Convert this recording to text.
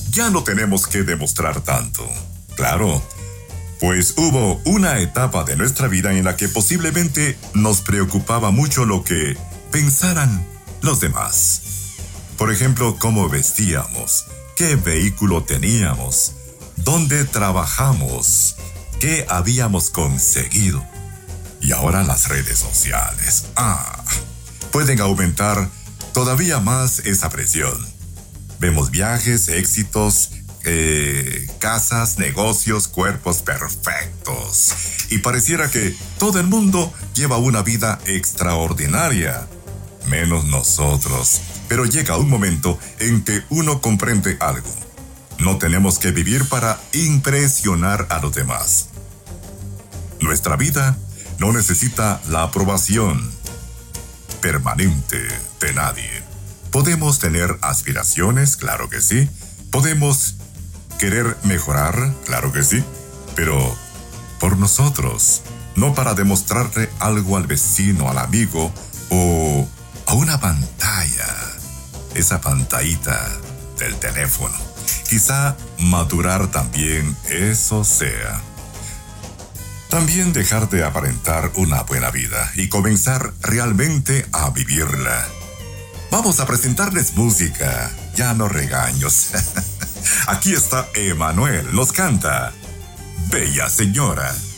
ya no tenemos que demostrar tanto. Claro, pues hubo una etapa de nuestra vida en la que posiblemente nos preocupaba mucho lo que pensaran los demás. Por ejemplo, cómo vestíamos, qué vehículo teníamos, dónde trabajamos, qué habíamos conseguido. Y ahora las redes sociales, pueden aumentar todavía más esa presión. Vemos viajes, éxitos, casas, negocios, cuerpos perfectos. Y pareciera que todo el mundo lleva una vida extraordinaria, menos nosotros. Pero llega un momento en que uno comprende algo. No tenemos que vivir para impresionar a los demás. Nuestra vida no necesita la aprobación permanente de nadie. Podemos tener aspiraciones, claro que sí. Podemos querer mejorar, claro que sí. Pero por nosotros, no para demostrarle algo al vecino, al amigo o a una pantalla. Esa pantallita del teléfono. Quizá madurar también eso sea. También dejar de aparentar una buena vida y comenzar realmente a vivirla. Vamos a presentarles música, ya no regaños. Aquí está Emanuel, nos canta Bella Señora.